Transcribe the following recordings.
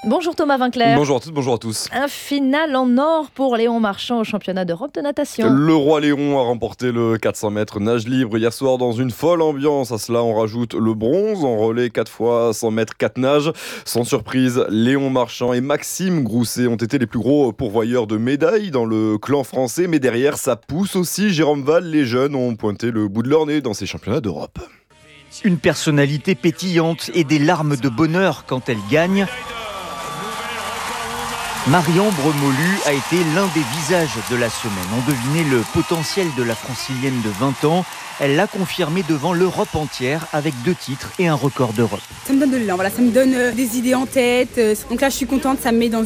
Bonjour Thomas Vinclair. Bonjour à toutes, bonjour à tous. Un final en or pour Léon Marchand au championnat d'Europe de natation. Le roi Léon a remporté le 400 mètres nage libre hier soir dans une folle ambiance. À cela, on rajoute le bronze en relais 4 fois 100 mètres 4 nages. Sans surprise, Léon Marchand et Maxime Grousset ont été les plus gros pourvoyeurs de médailles dans le clan français. Mais derrière, ça pousse aussi. Jérôme Val, les jeunes ont pointé le bout de leur nez dans ces championnats d'Europe. Une personnalité pétillante et des larmes de bonheur quand elle gagne. Marie-Ambre Molu a été l'un des visages de la semaine. On devinait le potentiel de la francilienne de 20 ans. Elle l'a confirmé devant l'Europe entière avec 2 titres et un record d'Europe. Ça me donne de l'élan, ça me donne des idées en tête. Donc là, je suis contente, ça me met dans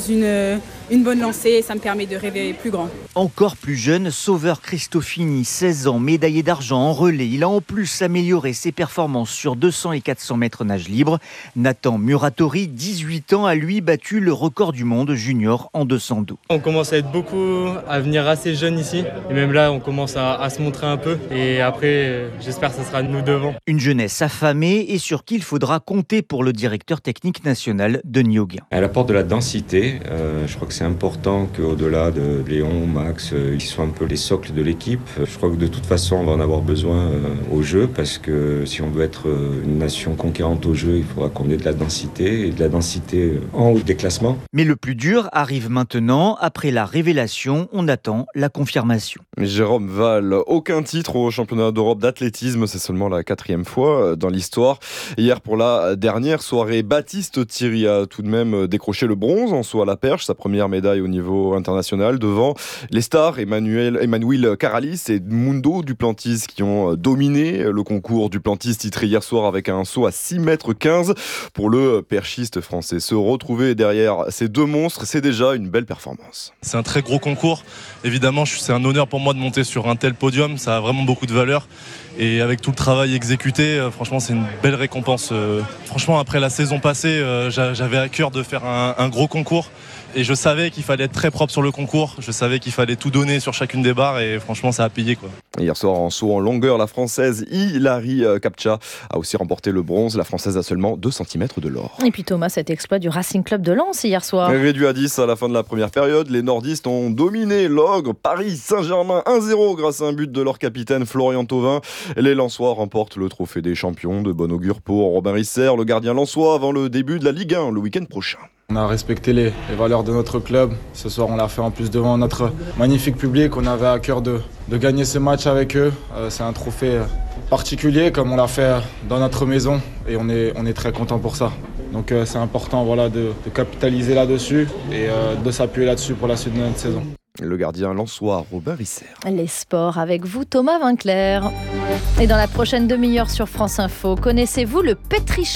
une bonne lancée, ça me permet de rêver plus grand. Encore plus jeune, Sauveur Cristofini, 16 ans, médaillé d'argent en relais. Il a en plus amélioré ses performances sur 200 et 400 mètres nage libre. Nathan Muratori, 18 ans, a lui battu le record du monde junior en 200 dos. On commence à être beaucoup, à venir assez jeune ici. Et même là, on commence à se montrer un peu. Et après, j'espère que ça sera nous devant. Une jeunesse affamée et sur qui il faudra compter pour le directeur technique national, Denis Auguin. Elle apporte de la densité. Je crois que c'est important qu'au-delà de Léon, Max, ils soient un peu les socles de l'équipe. Je crois que de toute façon, on va en avoir besoin au jeu parce que si on veut être une nation conquérante au jeu, il faudra qu'on ait de la densité et de la densité en haut des classements. Mais le plus dur arrive maintenant. Après la révélation, on attend la confirmation. Jérôme Val, aucun titre au championnat d'Europe d'athlétisme, c'est seulement la 4e fois dans l'histoire. Hier, pour la dernière soirée, Baptiste Thierry a tout de même décroché le bronze en saut à la perche, sa première médaille au niveau international, devant les stars Emmanuel Caralis et Mundo Duplantis qui ont dominé le concours. Duplantis titré hier soir avec un saut à 6,15 mètres pour le perchiste français. Se retrouver derrière ces 2 monstres, c'est déjà une belle performance. C'est un très gros concours. Évidemment, c'est un honneur pour moi de monter sur un tel podium. Ça a vraiment beaucoup de valeur. Et avec tout le travail exécuté, franchement, c'est une belle récompense. Franchement, après la saison passée, j'avais à cœur de faire un gros concours. Et je savais qu'il fallait être très propre sur le concours. Je savais qu'il fallait tout donner sur chacune des barres. Et franchement, ça a payé, quoi. Hier soir, en saut en longueur, la Française Hilary Kapcha a aussi remporté le bronze. La Française a seulement 2 cm de l'or. Et puis Thomas, cet exploit du Racing Club de Lens hier soir. Réduit à 10 à la fin de la première période, les nordistes ont dominé l'Ogre Paris Saint-Germain 1-0 grâce à un but de leur capitaine Florian Thauvin. Les Lensois remportent le trophée des champions. De bon augure pour Robin Risser, le gardien lensois, avant le début de la Ligue 1 le week-end prochain. On a respecté les valeurs de notre club. Ce soir, on l'a fait en plus devant notre magnifique public. On avait à cœur de gagner ce match avec eux. C'est un trophée particulier, comme on l'a fait dans notre maison. Et on est très content pour ça. Donc c'est important de capitaliser là-dessus et de s'appuyer là-dessus pour la suite de notre saison. Le gardien lensois Robin Risser. Les sports avec vous, Thomas Vinclair. Et dans la prochaine demi-heure sur France Info, connaissez-vous le pétrichor ?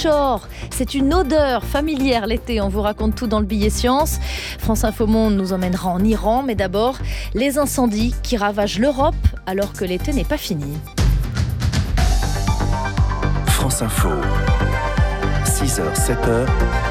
C'est une odeur familière l'été, on vous raconte tout dans le billet science. France Info Monde nous emmènera en Iran, mais d'abord, les incendies qui ravagent l'Europe alors que l'été n'est pas fini. France Info, 6h, 7h,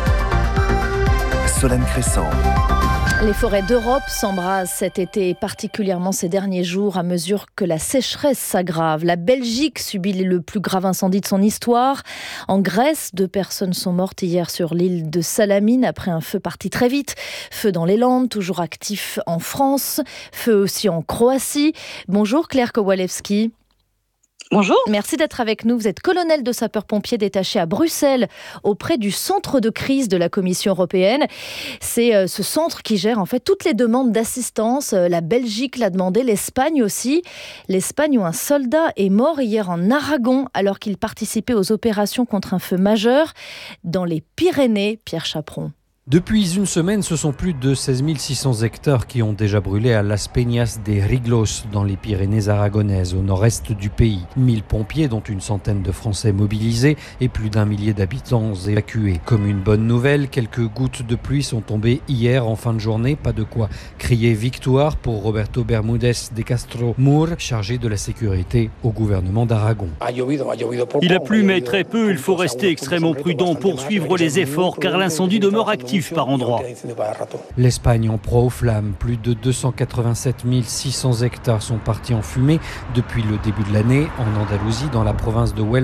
Solène Crescent. Les forêts d'Europe s'embrasent cet été et particulièrement ces derniers jours à mesure que la sécheresse s'aggrave. La Belgique subit le plus grave incendie de son histoire. En Grèce, 2 personnes sont mortes hier sur l'île de Salamine après un feu parti très vite. Feu dans les Landes, toujours actif en France. Feu aussi en Croatie. Bonjour Claire Kowalewski. Bonjour. Merci d'être avec nous. Vous êtes colonel de sapeurs-pompiers détaché à Bruxelles auprès du centre de crise de la Commission européenne. C'est ce centre qui gère en fait toutes les demandes d'assistance. La Belgique l'a demandé, l'Espagne aussi. L'Espagne où un soldat est mort hier en Aragon alors qu'il participait aux opérations contre un feu majeur dans les Pyrénées. Pierre Chaperon. Depuis une semaine, ce sont plus de 16 600 hectares qui ont déjà brûlé à Las Peñas de Riglos, dans les Pyrénées aragonaises, au nord-est du pays. 1000 pompiers, dont une centaine de Français mobilisés, et plus d'1 millier d'habitants évacués. Comme une bonne nouvelle, quelques gouttes de pluie sont tombées hier en fin de journée. Pas de quoi crier victoire pour Roberto Bermúdez de Castro Mour, chargé de la sécurité au gouvernement d'Aragon. Il a plu, mais très peu. Il faut rester extrêmement prudent, poursuivre les efforts, car l'incendie demeure actif par endroits. L'Espagne en proie aux flammes. Plus de 287 600 hectares sont partis en fumée depuis le début de l'année. En Andalousie, dans la province de Huelva,